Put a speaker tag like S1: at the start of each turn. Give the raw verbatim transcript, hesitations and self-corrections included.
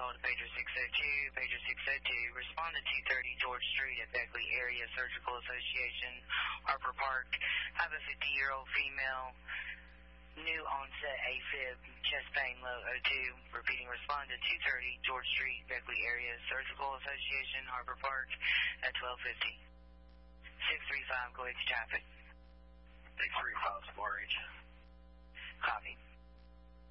S1: call to pager six oh two, pager six oh two. Respond to two thirty George Street at Beckley Area Surgical Association, Harper Park. Have a fifty-year-old female, new onset AFib, chest pain, low O two. Repeating, respond to two thirty George Street, Beckley Area Surgical Association, Harper Park at twelve fifty. six three five, go ahead to traffic.
S2: six three five, Smart Reach.
S1: Copy.